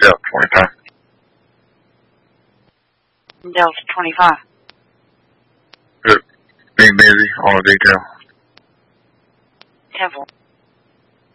Delta 25. Delta 25. Good. Being busy on the detail. 10-4.